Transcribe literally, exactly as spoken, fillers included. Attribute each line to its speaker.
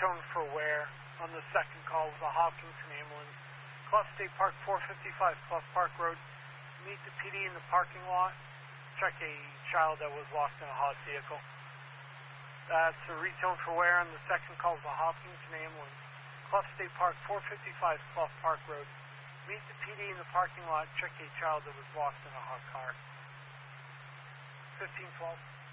Speaker 1: retone for wear on the second call of the Hopkinton ambulance. Clough State Park, four fifty-five Clough Park Road. Meet the P D in the parking lot. Check a child that was lost in a hot vehicle. That's a retone for wear on the second call of the Hopkinton ambulance. Clough State Park, four fifty-five Clough Park Road. Meet the P D in the parking lot. Check a child that was lost in a hot car. fifteen twelve.